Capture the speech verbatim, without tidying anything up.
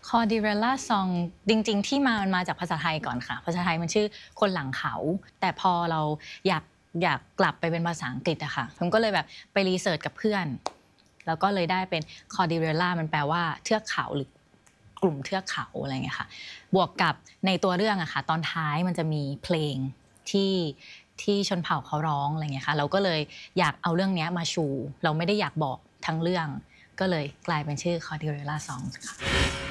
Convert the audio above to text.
Cordillera Song จริงๆที่มามันมาจากภาษาไทยก่อนค่ะภาษาไทยมันชื่อคนหลังเขาแต่พอเราอยากอยากกลับไปเป็นภาษาอังกฤษอะค่ะผมก็เลยแบบไปรีเสิร์ชกับเพื่อนแล้วก็เลยได้เป็น Cordillera มันแปลว่าเทือกเขาหรือกลุ่มเทือกเขาอะไรเงี้ยค่ะบวกกับในตัวเรื่องอะค่ะตอนท้ายมันจะมีเพลงที่ที่ชนเผ่าเขาร้องอะไรเงี้ยค่ะเราก็เลยอยากเอาเรื่องนี้มาชูเราไม่ได้อยากบอกทั้งเรื่องก็เลยกลายเป็นชื่อ Cordillera Song ค่ะ